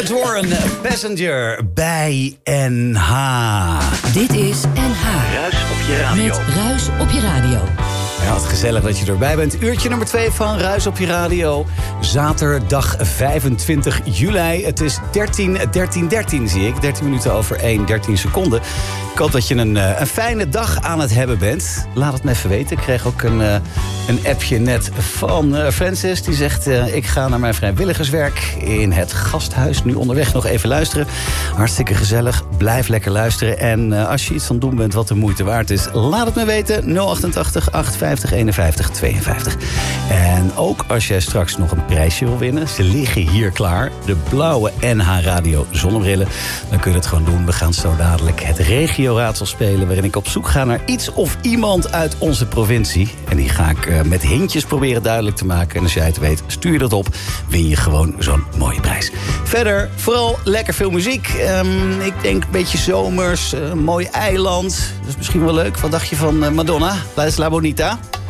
Duran Duran, Passenger bij NH. Dit is NH. Ruis op je radio. Met Ruis op je radio. Ja, wat gezellig dat je erbij bent. Uurtje nummer 2 van Ruis op je radio. Zaterdag 25 juli. Het is 13 zie ik. 13 minuten over 1, 13 seconden. Ik hoop dat je een fijne dag aan het hebben bent. Laat het me even weten. Ik kreeg ook een appje net van Francis. Die zegt, ik ga naar mijn vrijwilligerswerk in het gasthuis. Nu onderweg nog even luisteren. Hartstikke gezellig. Blijf lekker luisteren. En als je iets aan het doen bent wat de moeite waard is, laat het me weten. 088 850 51 52. En ook als jij straks nog een prijsje wil winnen. Ze liggen hier klaar. De blauwe NH Radio zonnebrillen. Dan kun je het gewoon doen. We gaan zo dadelijk het regioraadsel spelen, waarin ik op zoek ga naar iets of iemand uit onze provincie. En die ga ik met hintjes proberen duidelijk te maken. En als jij het weet, stuur je dat op. Win je gewoon zo'n mooie prijs. Verder, vooral lekker veel muziek. Ik denk een beetje zomers. Een mooi eiland. Dat is misschien wel leuk. Wat dacht je van Madonna? La Isla Bonita?